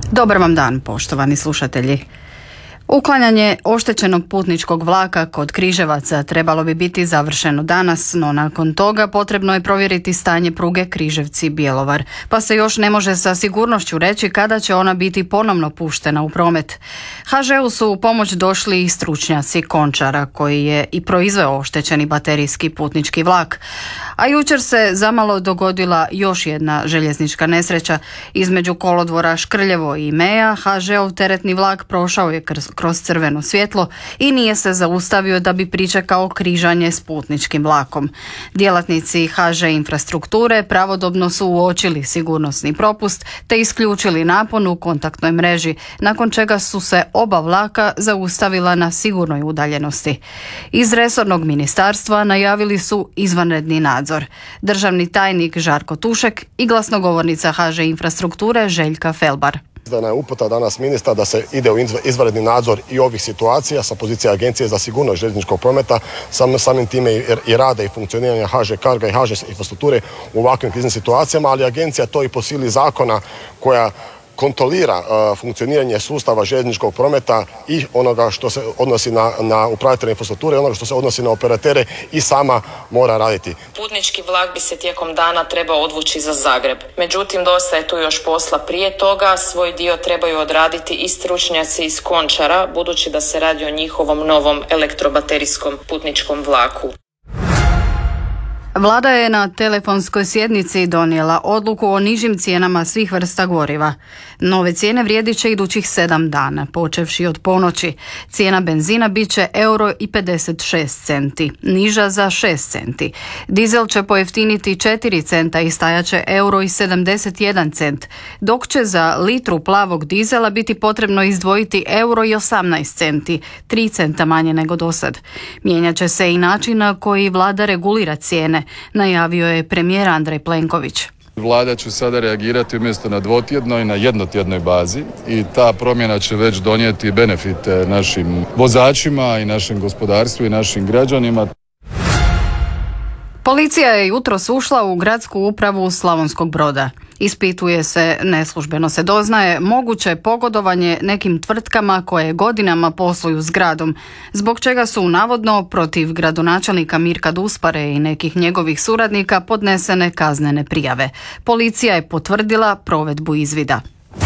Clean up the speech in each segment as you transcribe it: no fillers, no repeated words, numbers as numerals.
Dobar vam dan, poštovani slušatelji. Uklanjanje oštećenog putničkog vlaka kod Križevaca trebalo bi biti završeno danas, no nakon toga potrebno je provjeriti stanje pruge Križevci-Bjelovar, pa se još ne može sa sigurnošću reći kada će ona biti ponovno puštena u promet. HŽ-u su u pomoć došli i stručnjaci Končara, koji je i proizveo oštećeni baterijski putnički vlak. A jučer se zamalo dogodila još jedna željeznička nesreća. Između kolodvora Škrljevo i Meja HŽ-ov teretni vlak prošao je kroz crveno svjetlo i nije se zaustavio da bi pričekao križanje s putničkim vlakom. Djelatnici HŽ infrastrukture pravodobno su uočili sigurnosni propust te isključili napon u kontaktnoj mreži, nakon čega su se oba vlaka zaustavila na sigurnoj udaljenosti. Iz resornog ministarstva najavili su izvanredni nadzor. Državni tajnik Žarko Tušek i glasnogovornica HŽ infrastrukture Željka Felbar. Izdana je uputa danas ministra da se ide u izvanredni nadzor i ovih situacija sa pozicije Agencije za sigurnost željezničkog prometa, samim time i rada i funkcioniranja HŽ Carga i HŽ infrastrukture u ovakvim kriznim situacijama, ali agencija to i po sili zakona koja kontrolira funkcioniranje sustava željezničkog prometa i onoga što se odnosi na upravitelje infrastrukture i onoga što se odnosi na operatere i sama mora raditi. Putnički vlak bi se tijekom dana trebao odvući za Zagreb. Međutim, dosta je tu još posla prije toga. Svoj dio trebaju odraditi i stručnjaci iz Končara, budući da se radi o njihovom novom elektrobaterijskom putničkom vlaku. Vlada je na telefonskoj sjednici donijela odluku o nižim cijenama svih vrsta goriva. Nove cijene vrijedit će idućih 7 dana, počevši od ponoći. Cijena benzina bit će €1,56, niža za 6 centi. Dizel će pojeftiniti 4 centa i stajat će €1,71, dok će za litru plavog dizela biti potrebno izdvojiti €1,18, 3 centa manje nego dosad. Mijenjat će se i način na koji vlada regulira cijene, najavio je premijer Andrej Plenković. Vlada će sada reagirati umjesto na dvotjednoj, na jednotjednoj bazi i ta promjena će već donijeti benefite našim vozačima i našem gospodarstvu i našim građanima. Policija je jutros ušla u gradsku upravu Slavonskog Broda. Ispituje se, neslužbeno se doznaje, moguće pogodovanje nekim tvrtkama koje godinama posluju s gradom, zbog čega su navodno protiv gradonačelnika Mirka Duspare i nekih njegovih suradnika podnesene kaznene prijave. Policija je potvrdila provedbu izvida.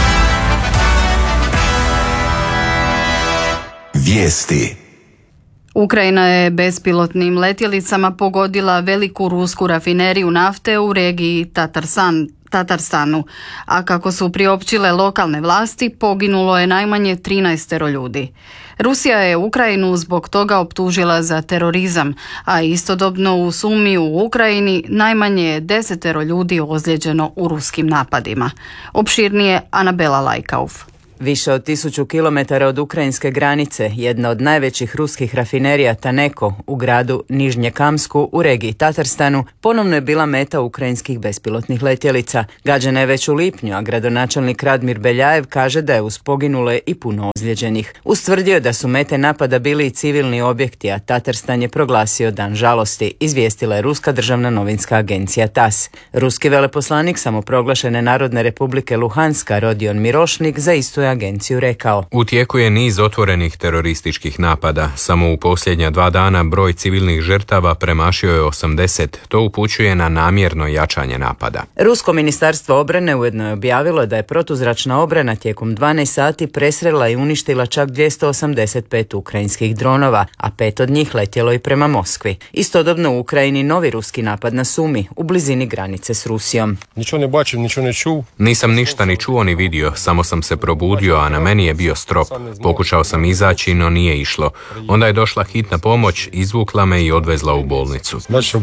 Vijesti. Ukrajina je bespilotnim letjelicama pogodila veliku rusku rafineriju nafte u regiji Tatarstanu, a kako su priopćile lokalne vlasti, poginulo je najmanje 13 ljudi. Rusija je Ukrajinu zbog toga optužila za terorizam, a istodobno u Sumi u Ukrajini najmanje je 10 ljudi ozlijeđeno u ruskim napadima. Opširnije Anabela Lajkauf. Više od 1000 kilometara od ukrajinske granice, jedna od najvećih ruskih rafinerija Taneko u gradu Nižnjekamsku u regiji Tatarstanu ponovno je bila meta ukrajinskih bespilotnih letjelica. Gađana je već u lipnju, a gradonačelnik Radmir Beljajev kaže da je uz poginule i puno ozlijeđenih. Ustvrdio je da su mete napada bili i civilni objekti, a Tatarstan je proglasio dan žalosti, izvijestila je ruska državna novinska agencija TAS. Ruski veleposlanik samoproglašene Narodne republike Luhanska Rodion Mirošnik za istu je agenciju rekao: U tijeku je niz otvorenih terorističkih napada. Samo u posljednja 2 dana broj civilnih žrtava premašio je 80. To upućuje na namjerno jačanje napada. Rusko ministarstvo obrane ujedno je objavilo da je protuzračna obrana tijekom 12 sati presrela i uništila čak 285 ukrajinskih dronova, a 5 od njih letjelo i prema Moskvi. Istodobno u Ukrajini novi ruski napad na Sumi, u blizini granice s Rusijom. Nisam ništa ni čuo ni vidio, samo sam se probudio, a na meni je bio strop. Pokušao sam izaći, no nije išlo. Onda je došla hitna pomoć, izvukla me i odvezla u bolnicu.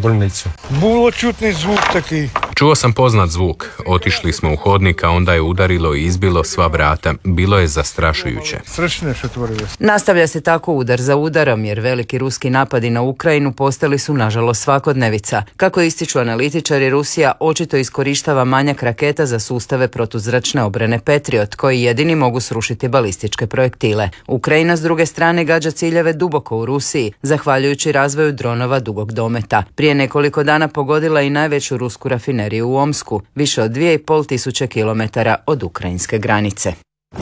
Čuo sam poznat zvuk. Otišli smo u hodnik, a onda je udarilo i izbilo sva vrata. Bilo je zastrašujuće. Nastavlja se tako udar za udarom, jer veliki ruski napadi na Ukrajinu postali su nažalost svakodnevica. Kako ističu analitičari, Rusija očito iskorištava manjak raketa za sustave protuzračne obrane Patriot, koji jedini mogu srušiti balističke projektile. Ukrajina s druge strane gađa ciljeve duboko u Rusiji, zahvaljujući razvoju dronova dugog dometa. Prije nekoliko dana pogodila i najveću rusku rafineriju u Omsku, više od 2500 kilometara od ukrajinske granice.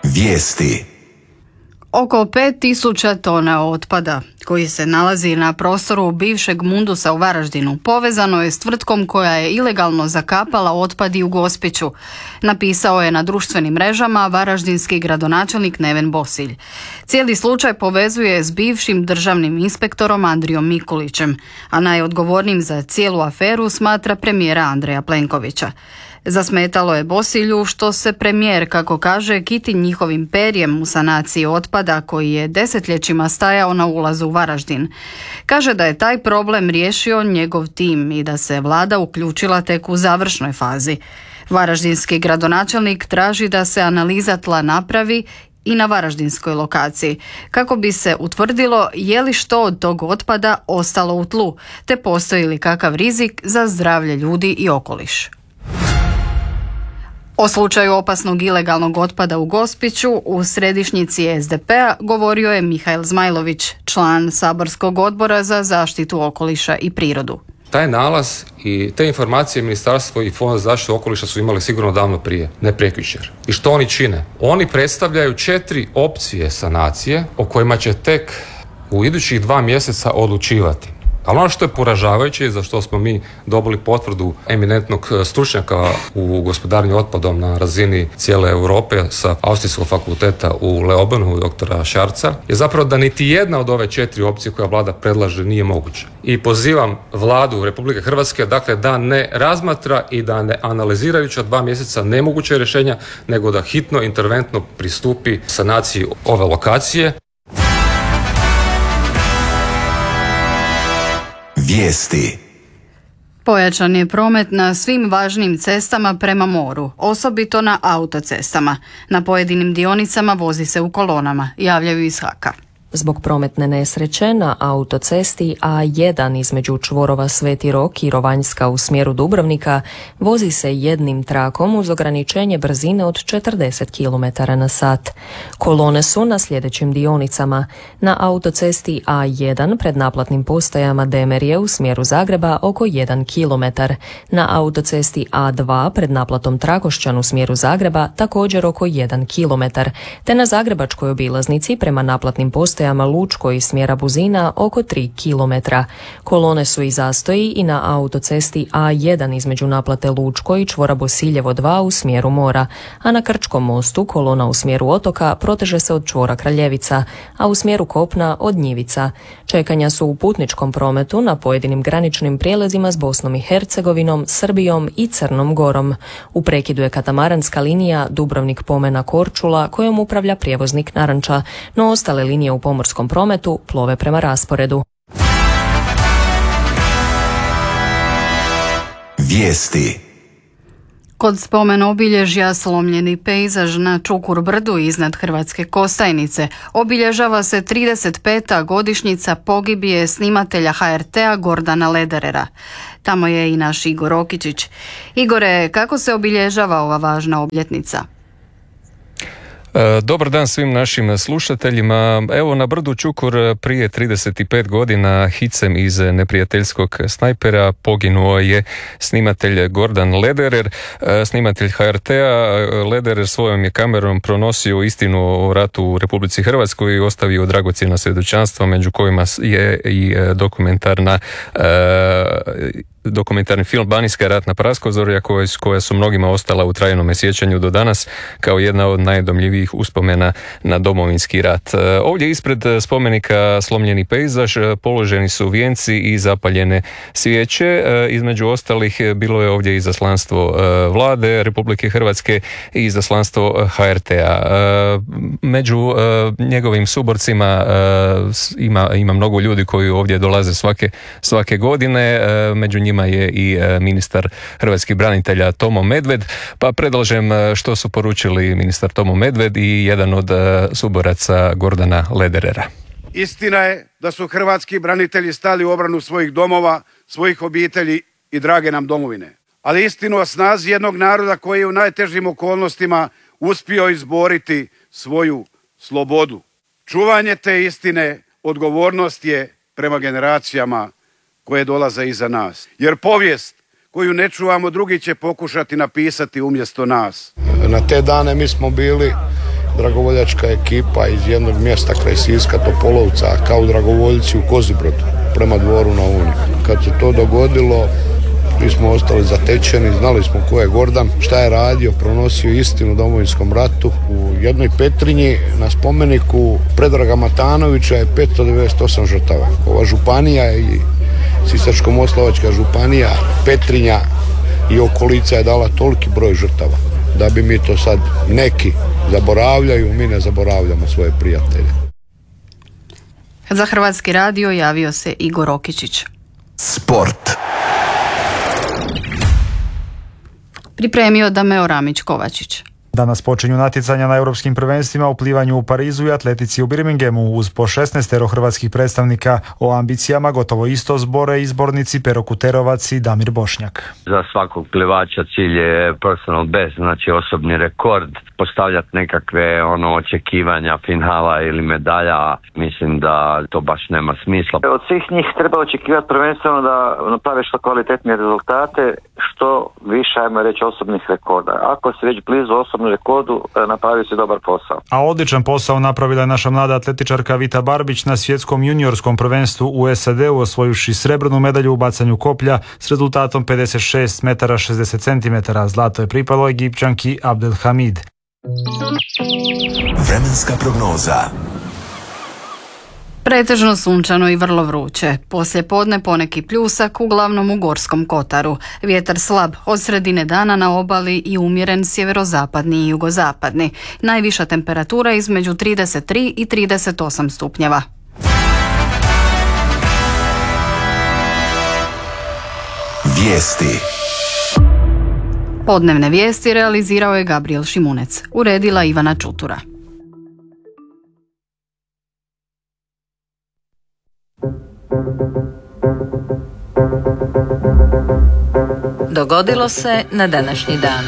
Vijesti. Oko 5000 tona otpada koji se nalazi na prostoru bivšeg Mundusa u Varaždinu povezano je s tvrtkom koja je ilegalno zakapala otpad i u Gospiću, napisao je na društvenim mrežama varaždinski gradonačelnik Neven Bosilj. Cijeli slučaj povezuje s bivšim državnim inspektorom Andrijom Mikulićem, a najodgovornijim za cijelu aferu smatra premijera Andreja Plenkovića. Zasmetalo je Bosilju što se premijer, kako kaže, kiti njihovim perjem u sanaciji otpada koji je desetljećima stajao na ulazu u Varaždin. Kaže da je taj problem riješio njegov tim i da se vlada uključila tek u završnoj fazi. Varaždinski gradonačelnik traži da se analiza tla napravi i na varaždinskoj lokaciji, kako bi se utvrdilo je li što od tog otpada ostalo u tlu, te postoji li kakav rizik za zdravlje ljudi i okoliš. O slučaju opasnog ilegalnog otpada u Gospiću u središnjici SDP-a govorio je Mihael Zmajlović, član saborskog odbora za zaštitu okoliša i prirodu. Taj nalaz i te informacije Ministarstvo i Fond za zaštitu okoliša su imali sigurno davno prije, ne prekjučer. I što oni čine? Oni predstavljaju 4 opcije sanacije o kojima će tek u idućih 2 mjeseca odlučivati. Ali ono što je poražavajuće, za što smo mi dobili potvrdu eminentnog stručnjaka u gospodarenju otpadom na razini cijele Europe sa Austrijskog fakulteta u Leobanu, doktora Šarca, je zapravo da niti jedna od ove 4 opcije koja vlada predlaže nije moguća. I pozivam vladu Republike Hrvatske, dakle, da ne razmatra i da ne analizirajući od 2 mjeseca nemoguće rješenja, nego da hitno interventno pristupi sanaciji ove lokacije. Vijesti. Pojačan je promet na svim važnim cestama prema moru, osobito na autocestama. Na pojedinim dionicama vozi se u kolonama, javljaju iz HAK-a. Zbog prometne nesreće na autocesti A1 između čvorova Sveti Rok i Rovanjska u smjeru Dubrovnika vozi se jednim trakom uz ograničenje brzine od 40 km/h. Kolone su na sljedećim dionicama: na autocesti A1 pred naplatnim postajama Demerje u smjeru Zagreba oko 1 km, na autocesti A2 pred naplatom Trakošćan u smjeru Zagreba također oko 1 km, te na zagrebačkoj obilaznici prema naplatnim postajama Lučko iz smjera Buzina oko 3 km. Kolone su i zastoji i na autocesti A1 između naplate Lučko i čvora Bosiljevo 2 u smjeru mora, a na Krčkom mostu kolona u smjeru otoka proteže se od čvora Kraljevica, a u smjeru kopna od Njivica. Čekanja su u putničkom prometu na pojedinim graničnim prijelazima s Bosnom i Hercegovinom, Srbijom i Crnom Gorom. U prekidu je katamaranska linija Dubrovnik-Pomena Korčula kojom upravlja prijevoznik Naranča, no ostale linije u pomorskom prometu plove prema rasporedu. Vijesti. Kod spomen obilježja slomljeni pejzaž na Čukur brdu iznad Hrvatske Kostajnice obilježava se 35. godišnjica pogibije snimatelja HRT-a Gordana Lederera. Tamo je i naš Igor Okičić. Igore, kako se obilježava ova važna obljetnica? Dobar dan svim našim slušateljima. Evo, na brdu Čukur prije 35 godina hicem iz neprijateljskog snajpera poginuo je snimatelj Gordan Lederer, snimatelj HRT-a. Lederer svojom je kamerom pronosio istinu o ratu u Republici Hrvatskoj i ostavio dragocjena svjedočanstva, među kojima je i dokumentarni film Banijska ratna praskozorja koja su mnogima ostala u trajnom sjećanju do danas kao jedna od najdomljivijih uspomena na Domovinski rat. Ovdje ispred spomenika Slomljeni pejzaž položeni su vijenci i zapaljene svijeće. Između ostalih bilo je ovdje izaslanstvo vlade Republike Hrvatske i izaslanstvo HRT-a. Među njegovim suborcima ima mnogo ljudi koji ovdje dolaze svake godine. Među njima je i ministar hrvatskih branitelja Tomo Medved, pa predlažem što su poručili ministar Tomo Medved i jedan od suboraca Gordana Lederera. Istina je da su hrvatski branitelji stali u obranu svojih domova, svojih obitelji i drage nam domovine. Ali istinu o snazi jednog naroda koji je u najtežim okolnostima uspio izboriti svoju slobodu. Čuvanje te istine odgovornost je prema generacijama koje dolaze iza nas. Jer povijest koju ne čuvamo drugi će pokušati napisati umjesto nas. Na te dane mi smo bili dragovoljačka ekipa iz jednog mjesta kraj Siska, Topolovca, kao dragovoljci u Kozibrodu, prema Dvoru na Uni. Kad se to dogodilo, mi smo ostali zatečeni, znali smo ko je Gordan, šta je radio, pronosio istinu u Domovinskom ratu. U jednoj Petrinji na spomeniku Predraga Matanovića je 598 žrtava. Ova županija i Sisačko-moslavačka županija, Petrinja i okolica je dala toliki broj žrtava. Da bi mi to sad neki zaboravljaju, mi ne zaboravljamo svoje prijatelje. Za Hrvatski radio javio se Igor Rokičić. Sport. Pripremio Dameo Ramić-Kovačić. Danas počinju natjecanja na europskim prvenstvima u plivanju u Parizu i atletici u Birminghamu uz po 16 hrvatskih predstavnika. O ambicijama gotovo isto zbore izbornici Pero Kuterovac i Damir Bošnjak. Za svakog plivača cilj je personal best, znači osobni rekord, postavljati nekakve očekivanja finala ili medalja. Mislim da to baš nema smisla. Od svih njih treba očekivati prvenstveno da naprave što kvalitetnije rezultate, što više, ajmo reći, osobnih rekorda. Ako se već blizu osobnom rekordu, napravi se dobar posao. A odličan posao napravila je naša mlada atletičarka Vita Barbić na svjetskom juniorskom prvenstvu u SAD-u, osvojivši srebrnu medalju u bacanju koplja s rezultatom 56 metara 60 cm. Zlato je pripalo Egipćanki Abdelhamid. Vremenska prognoza. Pretežno sunčano i vrlo vruće. Poslije podne poneki pljusak, uglavnom u Gorskom kotaru. Vjetar slab od sredine dana na obali i umjeren sjeverozapadni i jugozapadni. Najviša temperatura između 33 i 38 stupnjeva. Vijesti. Podnevne vijesti realizirao je Gabriel Šimunec. Uredila Ivana Čutura. Dogodilo se na današnji dan.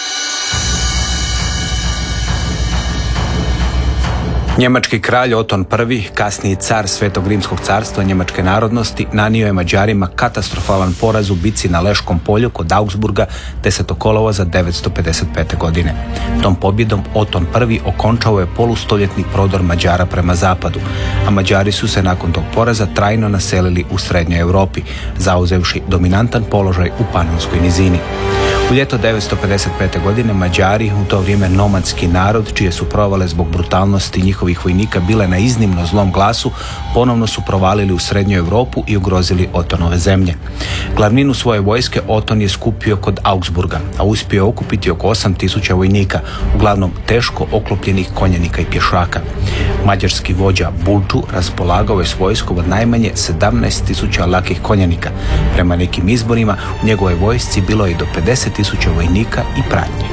Njemački kralj Oton I, kasniji car Svetog Rimskog carstva njemačke narodnosti, nanio je Mađarima katastrofalan poraz u bici na Leškom polju kod Augsburga 10. kolovoza 955. godine. Tom pobjedom Oton I okončao je polustoljetni prodor Mađara prema zapadu, a Mađari su se nakon tog poraza trajno naselili u srednjoj Europi, zauzevši dominantan položaj u Panonskoj nizini. U ljeto 955. godine Mađari, u to vrijeme nomadski narod, čije su provale zbog brutalnosti njihovih vojnika bile na iznimno zlom glasu, ponovno su provalili u srednju Europu i ugrozili Otonove zemlje. Glavninu svoje vojske Oton je skupio kod Augsburga, a uspio je okupiti oko 8.000 vojnika, uglavnom teško oklopljenih konjanika i pješaka. Mađarski vođa Bulču raspolagao je s vojskom od najmanje 17.000 lakih konjanika. Prema nekim izborima u njegovoj vojsci bilo je do 50.000 vojnika i pratnje.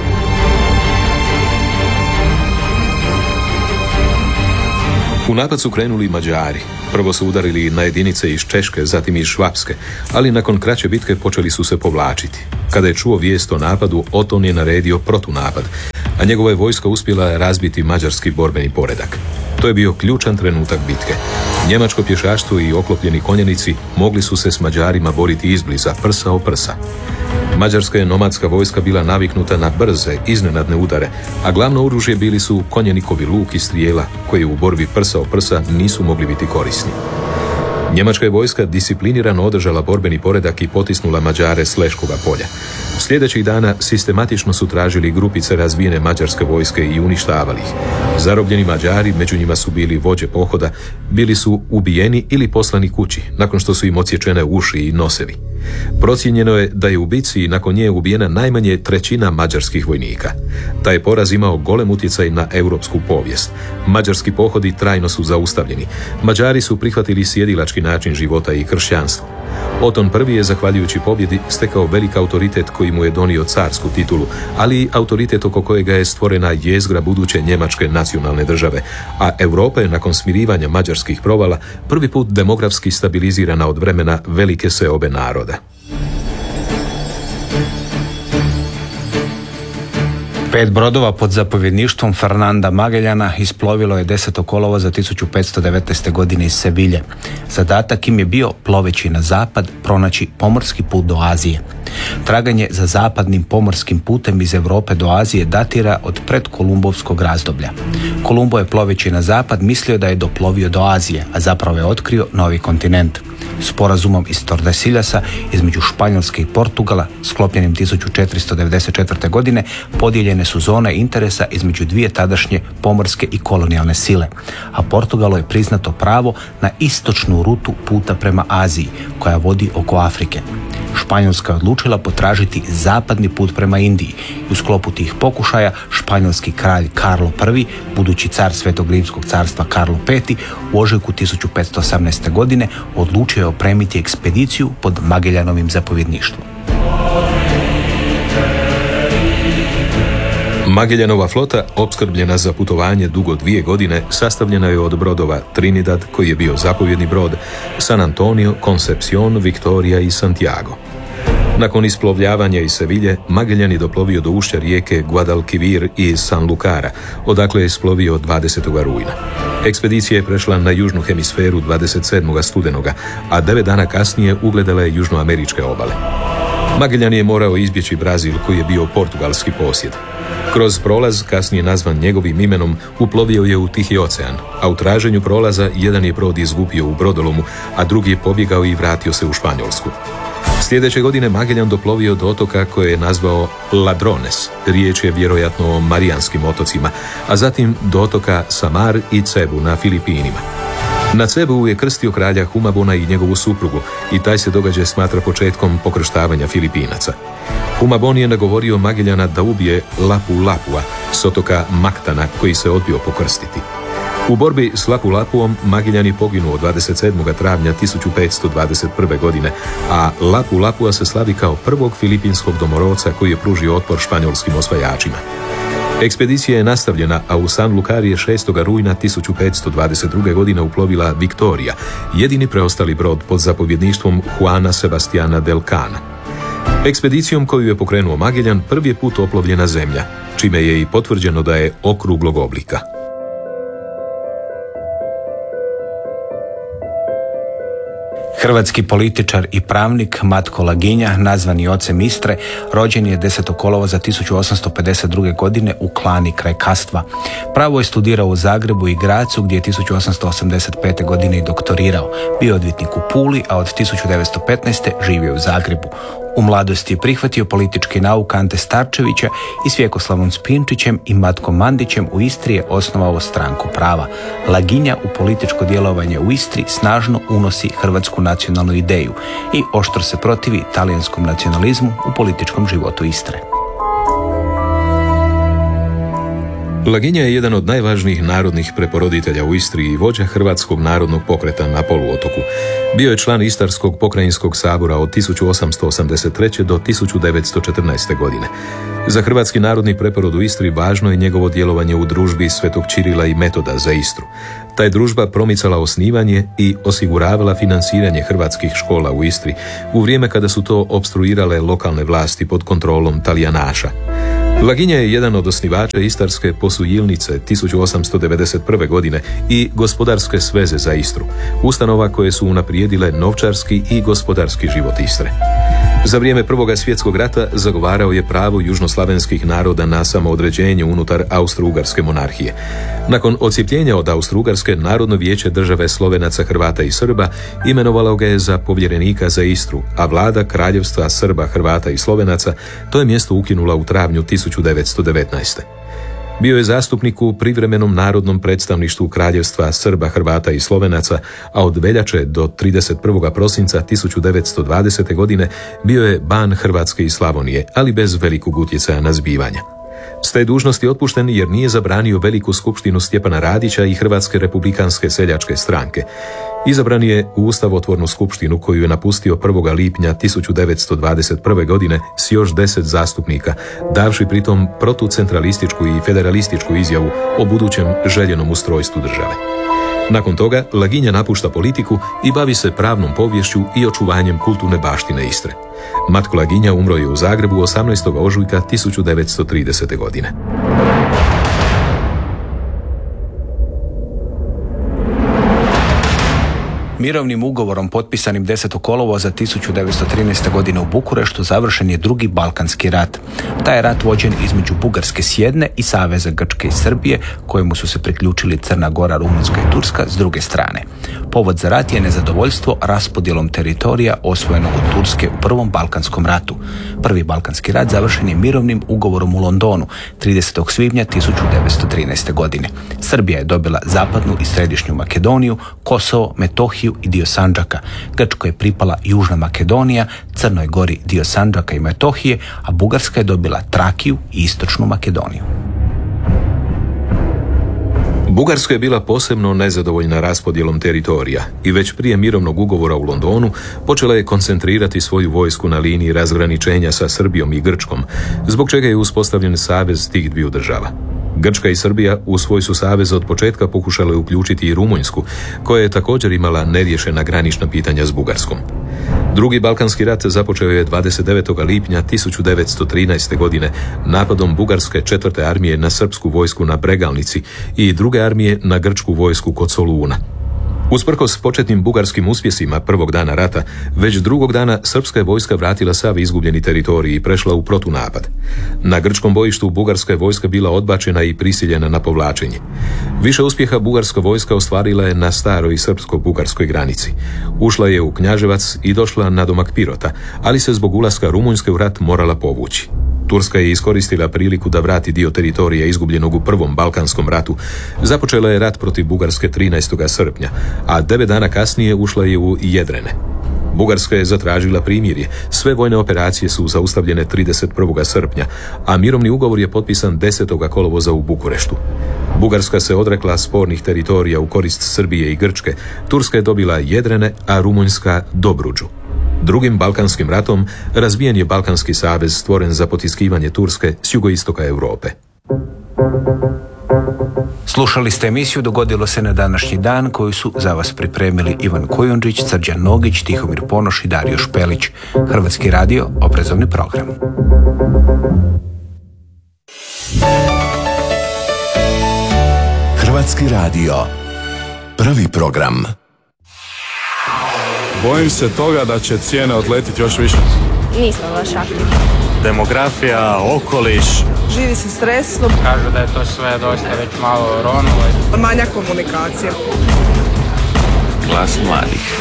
U napad su krenuli Mađari. Prvo su udarili na jedinice iz Češke, zatim iz Švapske, ali nakon kraće bitke počeli su se povlačiti. Kada je čuo vijest o napadu, Oton je naredio protunapad, a njegova je vojska uspjela razbiti mađarski borbeni poredak. To je bio ključan trenutak bitke. Njemačko pješaštvo i oklopljeni konjanici mogli su se s Mađarima boriti izbliza, prsa o prsa. Mađarska je nomadska vojska bila naviknuta na brze, iznenadne udare, a glavno oružje bili su konjanikovi luk i strijela, koji u borbi prsa o prsa nisu mogli biti korisni. Njemačka je vojska disciplinirano održala borbeni poredak i potisnula Mađare s Leškova polja. Sljedećih dana sistematično su tražili grupice razbijene mađarske vojske i uništavali ih. Zarobljeni Mađari, među njima su bili vođe pohoda, bili su ubijeni ili poslani kući, nakon što su im odsječene uši i nosevi. Procijenjeno je da je u bici nakon nje ubijena najmanje 1/3 mađarskih vojnika. Taj je poraz imao golem utjecaj na europsku povijest. Mađarski pohodi trajno su zaustavljeni. Mađari su prihvatili sjedilački način života i kršćanstvo. Oton I je, zahvaljujući pobjedi, stekao velik autoritet koji mu je donio carsku titulu, ali i autoritet oko kojega je stvorena jezgra buduće njemačke nacionalne države, a Europa je nakon smirivanja mađarskih provala prvi put demografski stabilizirana od vremena velike seobe naroda. 5 brodova pod zapovjedništvom Fernanda Magellana isplovilo je 10. kolovoza 1519. godine iz Sevilje. Zadatak im je bio, ploveći na zapad, pronaći pomorski put do Azije. Traganje za zapadnim pomorskim putem iz Europe do Azije datira od predkolumbovskog razdoblja. Kolumbo je, ploveći na zapad, mislio da je doplovio do Azije, a zapravo je otkrio novi kontinent. Sporazumom iz Tordesiljasa između Španjolske i Portugala, sklopljenim 1494. godine, podijeljene su zone interesa između dvije tadašnje pomorske i kolonijalne sile, a Portugalu je priznato pravo na istočnu rutu puta prema Aziji, koja vodi oko Afrike. Španjolska je odlučila potražiti zapadni put prema Indiji i u sklopu tih pokušaja španjolski kralj Karlo I, budući car Svetog Rimskog carstva Karlo V, u ožujku 1518. godine odlučio je opremiti ekspediciju pod Magellanovim zapovjedništvom. Magellanova flota, opskrbljena za putovanje dugo 2 godine, sastavljena je od brodova Trinidad, koji je bio zapovjedni brod, San Antonio, Concepción, Victoria i Santiago. Nakon isplovljavanja iz Sevilje, Magellan je doplovio do ušća rijeke Guadalquivir i San Lucara, odakle je isplovio 20. rujna. Ekspedicija je prešla na južnu hemisferu 27. studenoga, a 9 dana kasnije ugledala je južnoameričke obale. Magellan je morao izbjeći Brazil, koji je bio portugalski posjed. Kroz prolaz, kasnije nazvan njegovim imenom, uplovio je u Tihi ocean, a u traženju prolaza jedan je brod izgubio u brodolomu, a drugi je pobjegao i vratio se u Španjolsku. Sljedeće godine Magellan doplovio do otoka koje je nazvao Ladrones, riječ je vjerojatno o Marijanskim otocima, a zatim do otoka Samar i Cebu na Filipinima. Na Cebu je krstio kralja Humabona i njegovu suprugu i taj se događaj smatra početkom pokrštavanja Filipinaca. Humabon je nagovorio Magellana da ubije Lapu Lapua s otoka Maktana, koji se odbio pokrstiti. U borbi s Lapu Lapuom Magellan je poginuo 27. travnja 1521. godine, a Lapu Lapua se slavi kao prvog filipinskog domorodca koji je pružio otpor španjolskim osvajačima. Ekspedicija je nastavljena, a u San Lucar je 6. rujna 1522. godine uplovila Victoria, jedini preostali brod pod zapovjedništvom Juana Sebastiana del Cana. Ekspedicijom koju je pokrenuo Magellan prvi je put oplovljena zemlja, čime je i potvrđeno da je okruglog oblika. Hrvatski političar i pravnik Matko Laginja, nazvani ocem Istre, rođen je 10. kolovoza 1852. godine u Klani kraj Kastva. Pravo je studirao u Zagrebu i Grazu, gdje je 1885. godine i doktorirao. Bio odvjetnik u Puli, a od 1915. živio u Zagrebu. U mladosti je prihvatio politički nauk Ante Starčevića i s Vjekoslavom Spinčićem i Matkom Mandićem u Istri je osnovao Stranku prava. Laginja u političko djelovanje u Istri snažno unosi hrvatsku nacionalnu ideju i oštro se protivi talijanskom nacionalizmu u političkom životu Istre. Laginja je jedan od najvažnijih narodnih preporoditelja u Istri i vođa Hrvatskog narodnog pokreta na poluotoku. Bio je član Istarskog pokrajinskog sabora od 1883. do 1914. godine. Za Hrvatski narodni preporod u Istri važno je njegovo djelovanje u družbi Svetog Čirila i Metoda za Istru. Ta je družba promicala osnivanje i osiguravala financiranje hrvatskih škola u Istri u vrijeme kada su to opstruirale lokalne vlasti pod kontrolom Talijanaša. Laginja je jedan od osnivača Istarske posujilnice 1891. godine i Gospodarske sveze za Istru, ustanova koje su unaprijedile novčarski i gospodarski život Istre. Za vrijeme Prvog svjetskog rata zagovarao je pravo južnoslavenskih naroda na samoodređenje unutar Austro-Ugarske monarhije. Nakon odcijepljenja od Austro-Ugarske, Narodno vijeće države Slovenaca, Hrvata i Srba imenovalo ga je za povjerenika za Istru, a vlada Kraljevstva Srba, Hrvata i Slovenaca to je mjesto ukinula u travnju 1919. Bio je zastupnik u privremenom narodnom predstavništvu Kraljevstva Srba, Hrvata i Slovenaca, a od veljače do 31. prosinca 1920. godine bio je ban Hrvatske i Slavonije, ali bez velikog utjecaja na zbivanja. S te dužnosti je otpušten jer nije zabranio veliku skupštinu Stjepana Radića i Hrvatske republikanske seljačke stranke. Izabran je u ustavotvornu skupštinu koju je napustio 1. lipnja 1921. godine s još 10 zastupnika, davši pritom protucentralističku i federalističku izjavu o budućem željenom ustrojstvu države. Nakon toga Laginja napušta politiku i bavi se pravnom poviješću i očuvanjem kulturne baštine Istre. Matko Laginja umro je u Zagrebu 18. ožujka 1930. godine. Mirovnim ugovorom potpisanim 10. kolovoza 1913. godine u Bukureštu završen je drugi Balkanski rat. Taj je rat vođen između Bugarske s jedne i Saveza Grčke i Srbije, kojemu su se priključili Crna Gora, Rumunjska i Turska s druge strane. Povod za rat je nezadovoljstvo raspodjelom teritorija osvojenog od Turske u Prvom Balkanskom ratu. Prvi Balkanski rat završen je mirovnim ugovorom u Londonu 30. svibnja 1913. godine. Srbija je dobila zapadnu i središnju Makedoniju, Kosovo, Metohiju i dio Sandžaka. Grčkoj je pripala Južna Makedonija, Crnoj Gori dio Sandžaka i Metohije, a Bugarska je dobila Trakiju i Istočnu Makedoniju. Bugarska je bila posebno nezadovoljna raspodjelom teritorija i već prije mirovnog ugovora u Londonu počela je koncentrirati svoju vojsku na liniji razgraničenja sa Srbijom i Grčkom, zbog čega je uspostavljen savez tih dviju država. Grčka i Srbija u svoj su savez od početka pokušale uključiti i Rumunjsku, koja je također imala neriješena granična pitanja s Bugarskom. Drugi Balkanski rat započeo je 29. lipnja 1913. godine napadom Bugarske 4. armije na srpsku vojsku na Bregalnici i druge armije na grčku vojsku kod Soluna. Usprkos početnim bugarskim uspjesima prvog dana rata, već drugog dana srpska je vojska vratila sav izgubljeni teritorij i prešla u protunapad. Na grčkom bojištu bugarska je vojska bila odbačena i prisiljena na povlačenje. Više uspjeha bugarska vojska ostvarila je na staroj srpsko-bugarskoj granici. Ušla je u Knjaževac i došla na domak Pirota, ali se zbog ulaska Rumunjske u rat morala povući. Turska je iskoristila priliku da vrati dio teritorija izgubljenog u Prvom Balkanskom ratu. Započela je rat protiv Bugarske 13. srpnja, a 9 dana kasnije ušla je u Jedrene. Bugarska je zatražila primirje. Sve vojne operacije su zaustavljene 31. srpnja, a mirovni ugovor je potpisan 10. kolovoza u Bukureštu. Bugarska se odrekla spornih teritorija u korist Srbije i Grčke. Turska je dobila Jedrene, a Rumunjska Dobruđu. Drugim Balkanskim ratom razbijen je Balkanski savez stvoren za potiskivanje Turske s jugoistoka Europe. Slušali ste emisiju Dogodilo se na današnji dan, koju su za vas pripremili Ivan Kujundžić, Srđan Nogić, Tihomir Ponoš i Dario Špelić. Hrvatski radio, obrazovni program. Hrvatski radio, prvi program. Bojim se toga da će cijene odletiti još više. Nismo baš aktivni. Demografija, okoliš. Živi se stresno. Kažu da je to sve dosta već malo ronulo. Manja komunikacija. Glas mladih.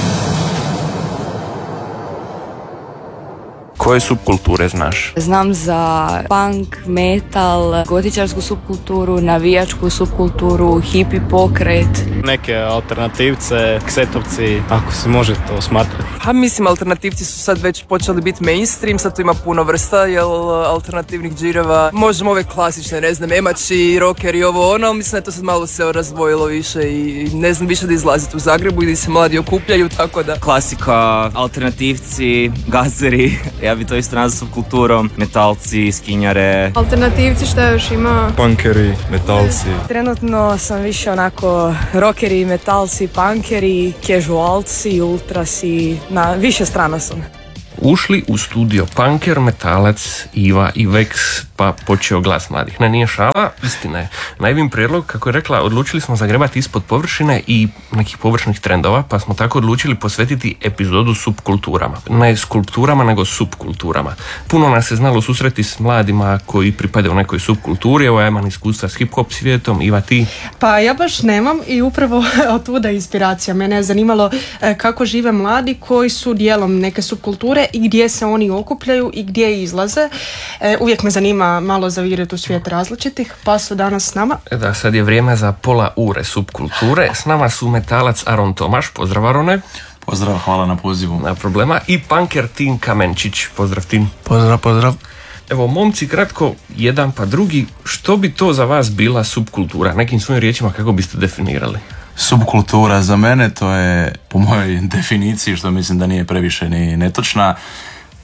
Koje subkulture znaš? Znam za punk, metal, gotičarsku subkulturu, navijačku subkulturu, hippie pokret. Neke alternativce, ksetovci, ako se može to smatrati. Mislim, alternativci su sad već počeli biti mainstream, sad tu ima puno vrsta, alternativnih džireva. Možemo ove klasične, ne znam, emači, rockeri, ovo ono, mislim da je to sad malo se razdvojilo više i ne znam više da izlaziti u Zagrebu ili se mladi okupljaju, tako da. Klasika, alternativci, gazeri, ja bi to isto nazvao subkulturom, metalci, skinjare. Alternativci šta još ima? Punkeri, metalci. Trenutno sam više onako rockeri, metalci, punkeri, casualci, ultrasi, na više strana sam. Ušli u studio punker, metalac, Iva i Vex, pa počeo Glas mladih. Ne, nije šala, istina je. Najvim prijedlog, kako je rekla, odlučili smo zagrebati ispod površine i nekih površnih trendova, pa smo tako odlučili posvetiti epizodu subkulturama. Ne skulpturama, nego subkulturama. Puno nas je znalo susreti s mladima koji pripadaju nekoj subkulturi. Evo ja imam iskustva s hip-hop svijetom. Iva, ti? Pa ja baš nemam i upravo od tuda inspiracija. Mene je zanimalo kako žive mladi koji su dijelom neke subkulture i gdje se oni okupljaju i gdje izlaze. Uvijek me zanima malo zaviriti u svijet različitih, pa su danas s nama. Da, sad je vrijeme za pola ure subkulture. S nama su metalac Aron Tomaš, pozdrav Arone. Pozdrav, hvala na pozivu. Na problema. I punker Tin Kamenčić, pozdrav Tin. Pozdrav. Evo, momci, kratko, jedan pa drugi, što bi to za vas bila subkultura? Nekim svojim riječima kako biste definirali? Subkultura za mene, to je po mojoj definiciji, što mislim da nije previše ni netočna,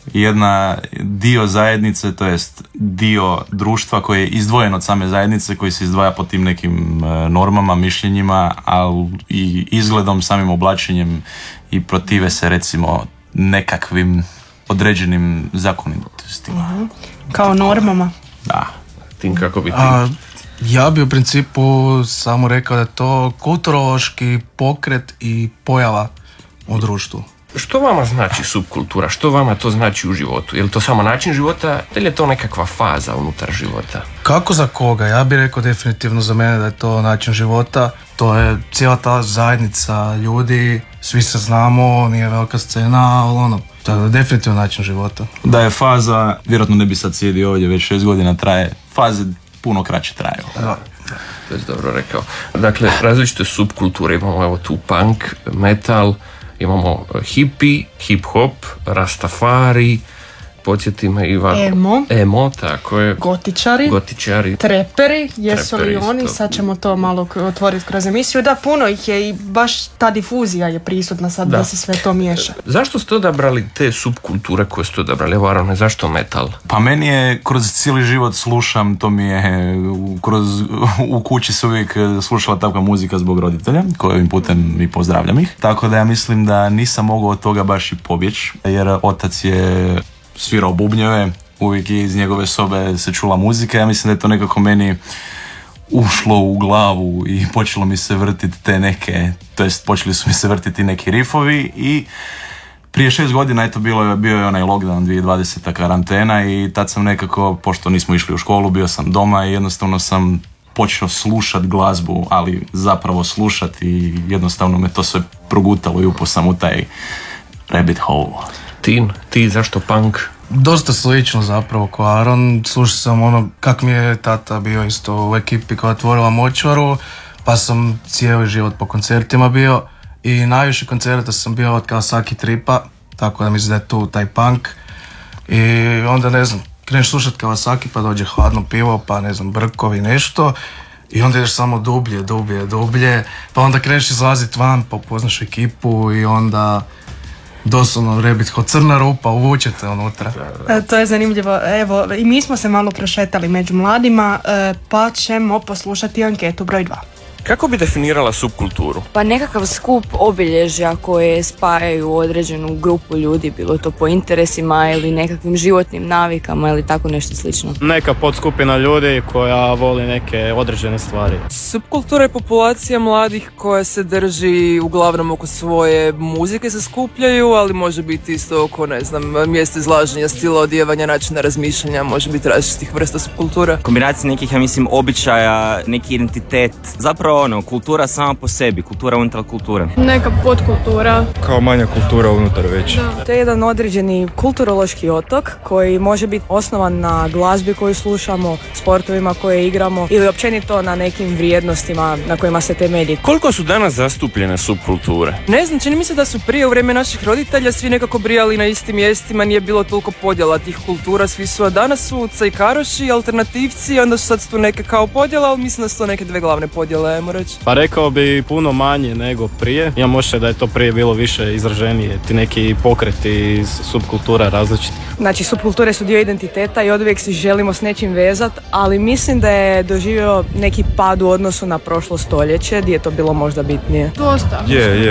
jedna dio zajednice, to jest dio društva koji je izdvojen od same zajednice, koji se izdvaja po tim nekim normama, mišljenjima, ali i izgledom, samim oblačenjem i protive se recimo nekakvim određenim zakonitostima. Kao normama. Da. Tim kako bi ti... Ja bi u principu samo rekao da je to kulturološki pokret i pojava u društvu. Što vama znači subkultura? Što vama to znači u životu? Je li to samo način života ili je to nekakva faza unutar života? Kako za koga? Ja bih rekao definitivno za mene da je to način života. To je cijela ta zajednica ljudi, svi se znamo, nije velika scena, ali ono, to je definitivno način života. Da je faza, vjerojatno ne bi sad sjedio ovdje, već 6 godina traje, faze puno kraće traju. To je dobro rekao. Dakle, različite subkulture, imamo evo tu punk, metal, imamo hippie, hip-hop, rastafari, podsjeti me Iva... Emo, tako je. Gotičari. Treperi, jesu li Treperi oni? isto. Sad ćemo to malo otvoriti kroz emisiju. Da, puno ih je i baš ta difuzija je prisutna sad da se sve to miješa. Zašto ste odabrali te subkulture koje ste odabrali? Evo Arone, zašto metal? Pa meni je kroz cijeli život slušam, to mi je u kući se uvijek slušala takva muzika zbog roditelja, koje ovim putem i pozdravljam ih. Tako da ja mislim da nisam mogao od toga baš i pobjeći, jer otac je svirao bubnjeve, uvijek je iz njegove sobe se čula muzika. Ja mislim da je to nekako meni ušlo u glavu i počelo mi se vrtiti te neke, to jest počeli su mi se vrtiti neki rifovi i prije 6 godina bio je onaj lockdown 2020. karantena i tad sam nekako, pošto nismo išli u školu, bio sam doma i jednostavno sam počeo slušat glazbu, ali zapravo slušat i jednostavno me to sve progutalo i upao sam u taj rabbit hole. Ti zašto punk? Dosta slično zapravo ko Aron. Slušao sam ono kak mi je tata bio isto u ekipi koja je otvorila močvaru, pa sam cijeli život po koncertima bio i najviše koncerta sam bio od Kawasaki Tripa, tako da mislim da je tu taj punk. I onda ne znam, kreneš slušat Kawasaki pa dođe hladno pivo, pa ne znam, brkovi nešto i onda ideš samo dublje, pa onda kreneš izlazit van, pa upoznaš ekipu i onda doslovno rebit ko crna rupa, uvučete unutra. To je zanimljivo. Evo, i mi smo se malo prošetali među mladima, pa ćemo poslušati anketu broj 2. Kako bi definirala subkulturu? Pa nekakav skup obilježja koje spajaju određenu grupu ljudi, bilo to po interesima ili nekakvim životnim navikama ili tako nešto slično. Neka podskupina ljudi koja voli neke određene stvari. Subkultura je populacija mladih koja se drži uglavnom oko svoje muzike se skupljaju, ali može biti isto oko, ne znam, mjesta izlaženja, stila odijevanja, načina razmišljanja, može biti različitih vrsta subkultura. Kombinacija nekih, ja mislim, običaja, neki identitet, zapravo kultura sama po sebi, kultura unutar kulture. Neka podkultura. Kao manja kultura unutar već. To je jedan određeni kulturološki otok koji može biti osnovan na glazbi koju slušamo, sportovima koje igramo ili općenito na nekim vrijednostima na kojima se temelji. Koliko su danas zastupljene subkulture? Ne znam, čini mi se da su prije u vrijeme naših roditelja svi nekako brijali na istim mjestima, nije bilo toliko podjela tih kultura, svi su, a danas su cajkaroši, alternativci, onda su sad tu neke kao podjela, ali mislim da su to neke dve glavne podjele, ajmo reći. Pa rekao bi puno manje nego prije. Ja možda da je to prije bilo više izraženije, ti neki pokreti iz subkultura različiti. Znači, subkulture su dio identiteta i oduvijek si želimo s nečim vezat, ali mislim da je doživio neki pad u odnosu na prošlo stoljeće, gdje je to bilo možda bitnije. Dosta.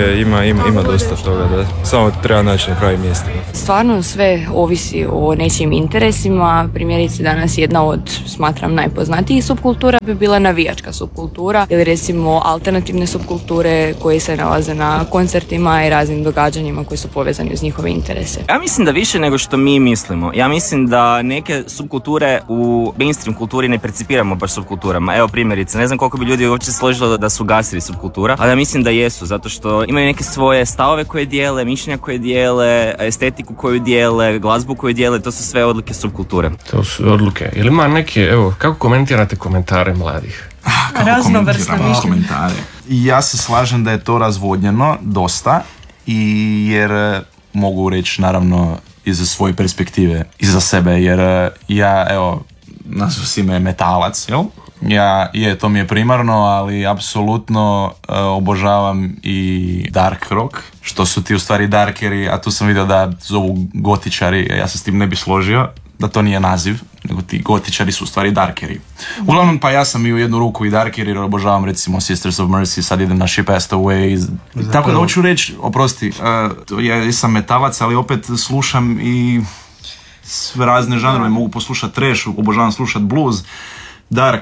Ima dosta toga, da. Samo treba naći na pravim mjestima. Stvarno sve ovisi o nečijim interesima. Primjerice danas jedna od, smatram, najpoznatijih subkultura bi bila navijačka subkultura ili recimo alternativne subkulture koje se nalaze na koncertima i raznim događanjima koji su povezani uz njihove interese. Ja mislim da više nego što mi mislimo. Ja mislim da neke subkulture u mainstream kulturi ne percipiramo baš subkulturama. Evo primjerice, ne znam koliko bi ljudi uopće složilo da su gasiri subkultura, ali ja mislim da jesu, zato što imaju neke svoje stavove koje dijele, mišljenja koje dijele, estetiku koju dijele, glazbu koju dijele, to su sve odlike subkulture. To su odluke. Ili ima neke, evo, kako komentirate komentare mladih? Raznovrsna mišljenja. Ja se slažem da je to razvodnjeno dosta i jer mogu reći naravno iz svoje perspektive, iza sebe, jer ja, evo, nazvao si me metalac, jel? to mi je primarno, ali apsolutno obožavam i dark rock, što su ti u stvari darkeri, a tu sam vidio da zovu gotičari, ja se s tim ne bi složio, da to nije naziv, nego ti gotičari su u stvari darkeri. Uglavnom, pa ja sam i u jednu ruku i darker, jer obožavam recimo Sisters of Mercy, sad idem na She Passed Away, tako da hoću reći, oprosti, ja sam metalac, ali opet slušam i sve razne žanrove, mogu poslušati trash, obožavam slušati blues, dark,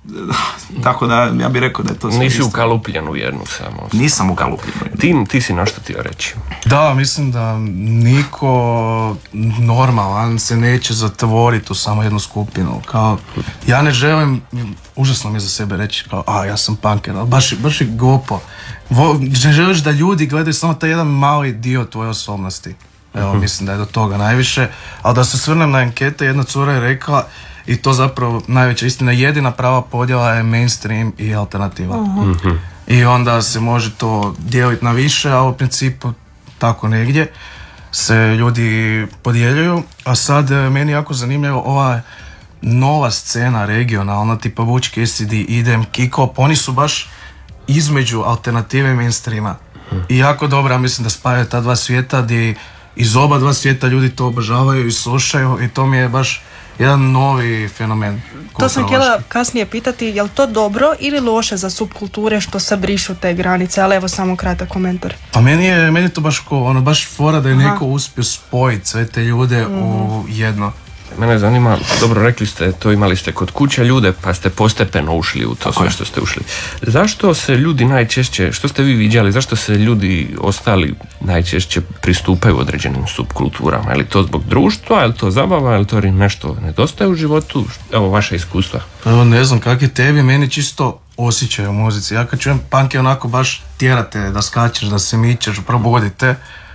tako da ja bih rekao da je to sve. Nisi ukalupljen u jednu samo. Nisam ukalupljen u jednu. Ti si nešto htio reći. Da, mislim da niko normalan se neće zatvoriti u samo jednu skupinu. Kao, ja ne želim, užasno mi je za sebe reći, kao, ja sam punker, ali baš je glupo. Ne želiš da ljudi gledaju samo taj jedan mali dio tvoje osobnosti. Evo, mislim da je do toga najviše. Ali da se svrnem na ankete, jedna cura je rekla, i to zapravo najveća istina, jedina prava podjela je mainstream i alternativa. I onda se može to dijeliti na više, a u principu tako negdje se ljudi podjeljuju. A sad meni jako zanimljivo ova nova scena regionalna, tipa Butch Cassidy, Idem, Kikop, oni su baš između alternative i mainstreama. I jako dobro, mislim da spajaju ta dva svijeta gdje iz oba dva svijeta ljudi to obožavaju i slušaju i to mi je baš jedan novi fenomen. To sam htjela kasnije pitati, je li to dobro ili loše za subkulture što se brišu te granice, ali evo samo kratak komentar. Pa meni je to baš baš fora da je neko uspio spojiti sve te ljude u jedno. Mene zanima, dobro rekli ste, to imali ste kod kuće ljude, pa ste postepeno ušli u to sve što ste ušli. Zašto se ljudi najčešće, što ste vi viđali, zašto se ljudi ostali najčešće pristupaju određenim subkulturama? Je li to zbog društva, je li to zabava, je li to nešto nedostaje u životu? Evo vaše iskustva. Evo ne znam kak je tebi, meni čisto osjećaj u muzici. Ja kad čujem punk je onako baš tjerate da skačeš, da se mičeš, probudite.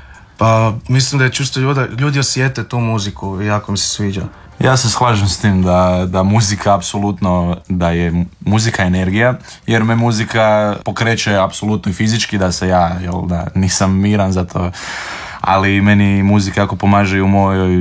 Pa mislim da je čisto ljudi osjete tu muziku i jako mi se sviđa. Ja se slažem s tim da muzika apsolutno, da je muzika energija, jer me muzika pokreće apsolutno i fizički, da se ja, da nisam miran za to, ali meni muzika jako pomaže i u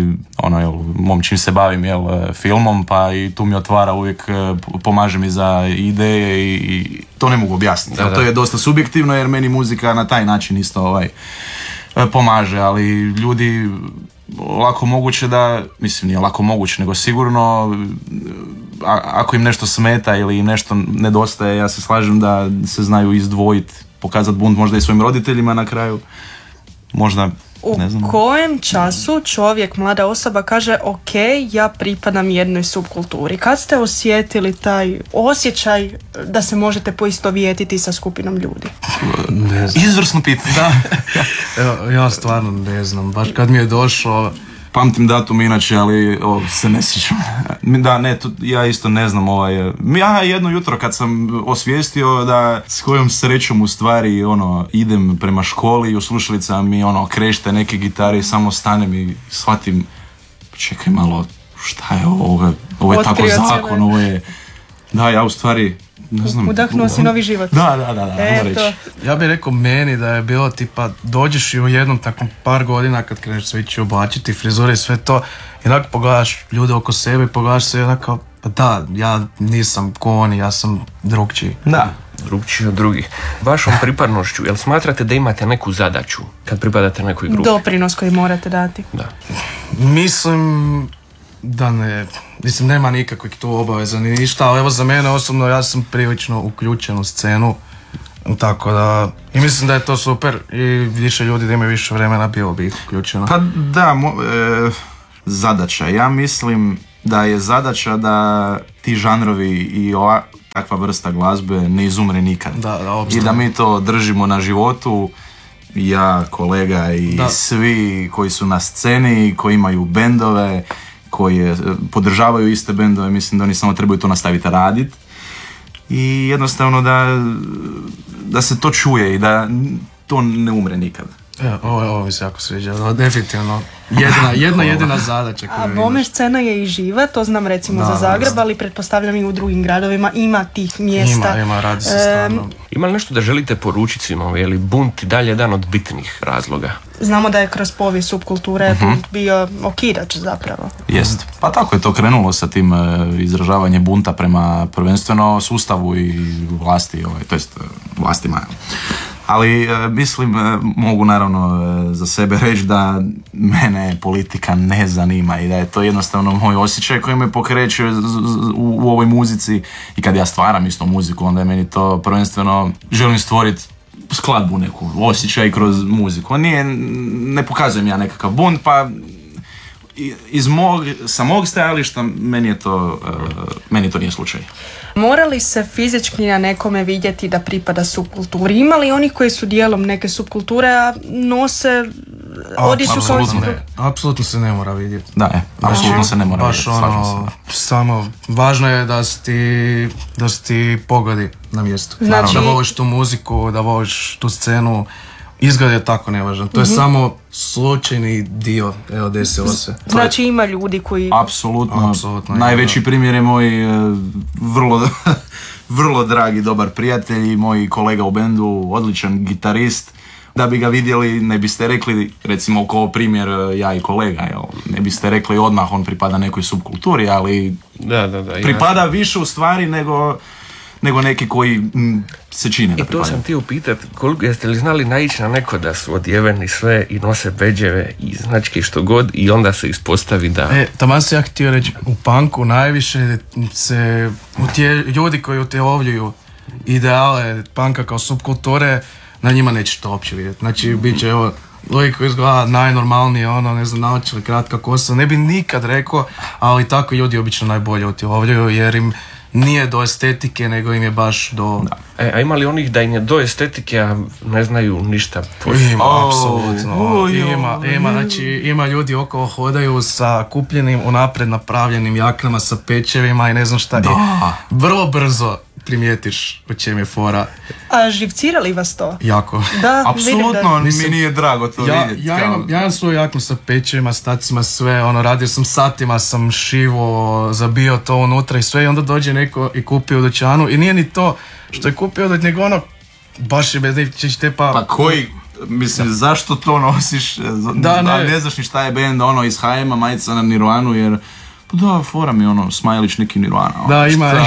mom čim se bavim, filmom, pa i tu mi otvara uvijek, pomaže mi za ideje i to ne mogu objasniti. To je dosta subjektivno jer meni muzika na taj način isto pomaže, ali ljudi lako moguće da, mislim nije lako moguće, nego sigurno ako im nešto smeta ili im nešto nedostaje, ja se slažem da se znaju izdvojiti, pokazati bunt možda i svojim roditeljima na kraju, možda, ne znam. U kojem času čovjek, mlada osoba kaže ok, ja pripadam jednoj subkulturi? Kad ste osjetili taj osjećaj da se možete poistovjetiti sa skupinom ljudi? Ne znam. Izvrsno pitanje. Da. Evo, ja stvarno ne znam, baš kad mi je došlo. Pamtim datum inače, ali se ne sjećam. Da, ne, ja isto ne znam. Ja jedno jutro kad sam osvijestio da s kojom srećom u stvari idem prema školi i u slušalicama mi krešte neke gitare i samo stanem i shvatim, čekaj malo, šta je ovo? Ovo je tako zakon, ovo je... Da, ja u stvari... Ne znam. Udahnuo si novi život. Da, ja bih rekao meni da je bilo tipa dođeš i u jednom takvom par godina kad kreneš sve ići oblačiti, frizure i sve to i onako pogledaš ljude oko sebe i pogledaš se i onako pa da, ja nisam ko oni, ja sam drugčiji. Da. Drugčiji od drugih. Vašom pripadnošću, jel smatrate da imate neku zadaću kad pripadate nekoj grupi? Doprinos koji morate dati. Da. Mislim da ne, mislim nema nikakvih tu obaveza ni ništa, ali evo za mene osobno ja sam prilično uključen u scenu, tako da i mislim da je to super i više ljudi da imaju više vremena bilo bi ih uključeno. Pa da, zadaća, ja mislim da je zadaća da ti žanrovi i takva vrsta glazbe ne izumre nikad. I da mi to držimo na životu, ja, kolega i svi koji su na sceni, koji imaju bendove, koji podržavaju iste bendove, mislim da oni samo trebaju to nastaviti raditi i jednostavno da se to čuje i da to ne umre nikad. Ovo mi se jako sviđa, definitivno. jedina zadaća. A bome scena je i živa, to znam recimo za Zagreb, ali pretpostavljam i u drugim gradovima ima tih mjesta. Ima, radi se stvarno. Ima li nešto da želite poručiti svima? Je li bunt i dalje jedan od bitnih razloga? Znamo da je kroz povijest subkulture bunt bio okidač zapravo. Jest. Pa tako je to krenulo sa tim izražavanjem bunta prema prvenstveno sustavu i vlasti, to jest vlastima. Ali mislim, mogu naravno za sebe reći da mene politika ne zanima i da je to jednostavno moj osjećaj koji me pokreće u ovoj muzici i kad ja stvaram isto muziku, onda je meni to prvenstveno želim stvoriti skladbu neku, osjećaj kroz muziku. Ne pokazujem ja nekakav bunt, pa sa mog stajališta meni to nije slučaj. Mora li se fizički na nekome vidjeti da pripada subkulturi? Ima li oni koji su dijelom neke subkulture, a nose odjeću kao subkulturu? Apsolutno se ne mora vidjeti. Apsolutno se ne mora vidjeti. Samo važno je da si ti pogodi na mjestu. Znači, da voliš tu muziku, da voliš tu scenu. Izgled je tako nevažan. To je samo slučajni dio. Evo, desilo se. Znači ima ljudi koji... Apsolutno. Najveći primjer je moj vrlo dragi, dobar prijatelj i moj kolega u bendu, odličan gitarist. Da bi ga vidjeli, ne biste rekli, recimo kao primjer ja i kolega, ne biste rekli odmah on pripada nekoj subkulturi, ali pripada više u stvari nego neki koji se čine da pripadaju. I to sam ti upitati, jeste li znali naići na neko da su odjeveni sve i nose bedževe i značke što god i onda se ispostavi da... Taman se ja htio reći, u punku najviše se ljudi koji utjelovljuju ideale punka kao subkulture, na njima neće to uopće vidjeti. Znači, bit će ljudi koji izgleda najnormalnije, naočili, kratka kosa, ne bi nikad rekao, ali tako ljudi obično najbolje utjelovljuju jer im nije do estetike, nego im je baš do... A ima li onih da im je do estetike, a ne znaju ništa? Ima, apsolutno. Ima ljudi okolo hodaju sa kupljenim, unaprijed napravljenim jaknama sa pečevima i ne znam šta. Vrlo brzo primijetiš o čem je fora. A živcirali vas to? Jako. Da, apsolutno, mi nije drago to vidjeti. Ja imam svoju jaknu sa pečevima, stacima, sve, radio sam satima, sam šivo, zabio to unutra i sve i onda dođe neko i kupi u dućanu i nije ni to što je kupio, nego baš je bez Pa koji, mislim, zašto to nosiš? Ne znaš ni šta je band, iz H&M-a, majica na Nirvanu, jer da, fora mi Smajlić neki Nirvana. Da,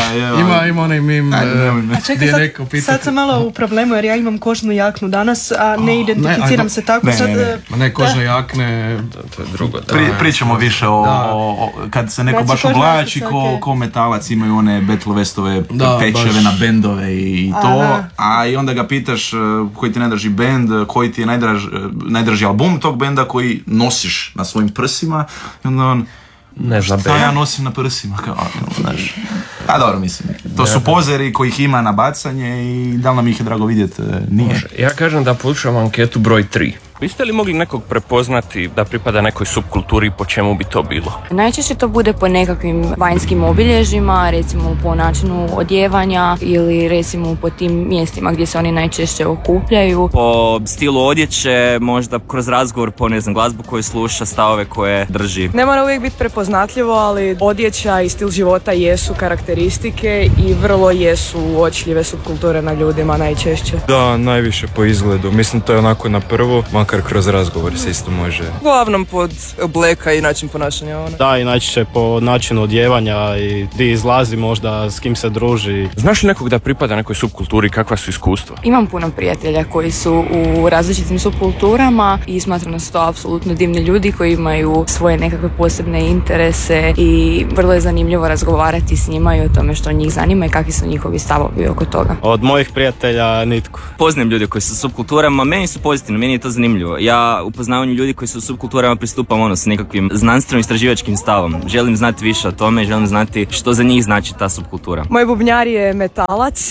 ima onaj meme gdje je neko pita. Sad sam malo u problemu jer ja imam kožnu jaknu danas, a ne identificiram se tako. Ne, kožne jakne, to je drugo. Pričamo više o kad se neko baš oblači ko metalac, imaju one battle vestove, pečeve na bendove i to, a i onda ga pitaš koji ti najdraži bend, koji ti je najdraži album tog benda koji nosiš na svojim prsima i onda on ne znam, šta ja nosim na prsima, znaš. A dobro, mislim, to su pozeri kojih ima na bacanje i da li nam ih je drago vidjeti, nije. Može. Ja kažem da podučavam anketu broj 3. Biste li mogli nekog prepoznati da pripada nekoj subkulturi, po čemu bi to bilo? Najčešće to bude po nekakvim vanjskim obilježjima, recimo po načinu odjevanja ili recimo po tim mjestima gdje se oni najčešće okupljaju. Po stilu odjeće, možda kroz razgovor po glazbu koju sluša, stavove koje drži. Ne mora uvijek biti prepoznatljivo, ali odjeća i stil života jesu karakteristike i vrlo jesu uočljive subkulture na ljudima najčešće. Da, najviše po izgledu. Mislim, to je onako na prvo, makar kroz razgovor se isto može. Uglavnom pod obleka i način ponašanja. Da, i najčešće po načinu odjevanja i gdje izlazi možda, s kim se druži. Znaš li nekog da pripada nekoj subkulturi, kakva su iskustva? Imam puno prijatelja koji su u različitim subkulturama i smatram da su to apsolutno divni ljudi koji imaju svoje nekakve posebne interese i vrlo je zanimljivo razgovarati s njima i o tome što njih zanima i kakvi su njihovi stavovi oko toga. Od mojih prijatelja nitko. Poznajem ljude koji su u subkulturama, meni su pozitivni, meni je to zanimljivo. Ja u poznavanju ljudi koji su u subkulturama pristupam s nekakvim znanstvenim istraživačkim stavom. Želim znati više o tome, želim znati što za njih znači ta subkultura. Moj bubnjar je metalac,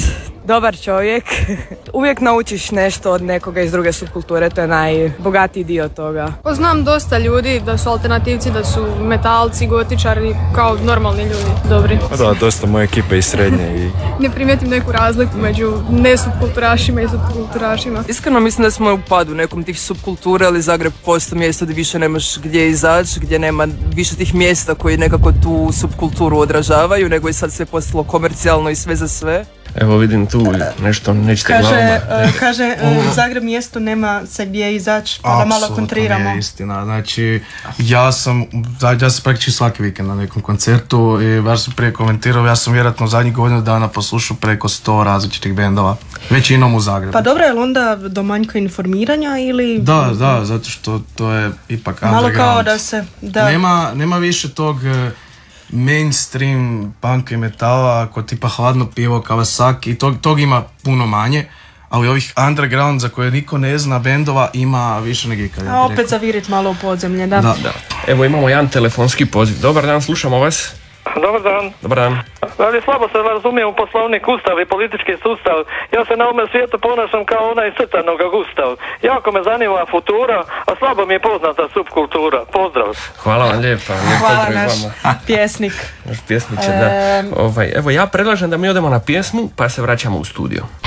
dobar čovjek. Uvijek naučiš nešto od nekoga iz druge subkulture, to je najbogatiji dio toga. Znam dosta ljudi da su alternativci, da su metalci, gotičari, kao normalni ljudi, dobri. Da, dosta moje ekipe iz srednje. I... Ne primijetim neku razliku među nesubkulturašima i subkulturašima. Iskreno mislim da smo u padu nekom tih subkultura, ali Zagreb postoji mjesto gdje više nemaš gdje izaći, gdje nema više tih mjesta koji nekako tu subkulturu odražavaju, nego je sad sve postalo komercijalno i sve za sve. Evo vidim tu nešto, nećete glavama. Kaže, Zagreb mjesto nema se gdje izaći, pa da malo kontriramo. Apsolutno nije istina. Znači, ja sam praktički svaki vikend na nekom koncertu i baš sam prije komentirao, ja sam vjerojatno zadnjih godinu dana poslušao preko 100 različitih bendova, većinom u Zagrebu. Pa dobro, je li onda do manjka informiranja ili... Da, zato što to je ipak underground. Malo kao da se... Da. Nema više tog mainstream punk i metala kod tipa Hladno pivo, Kawasaki i tog ima puno manje, ali ovih underground za koje niko ne zna bendova ima više nego ikad. A opet zavirit malo u podzemlje, da. Evo imamo jedan telefonski poziv. Dobar dan, slušamo vas. Dobar dan. Dobar dan. Ali slabo se razumijem u poslovnik, ustav i politički sustav. Ja se na ovome svijetu ponašam kao onaj crtanog Gustav. Jako me zanima futura, a slabo mi je poznata subkultura. Pozdrav. Hvala vam lijepa. Hvala naš pjesnik. Naš pjesniče, da. Evo ja predlažem da mi odemo na pjesmu pa se vraćamo u studio.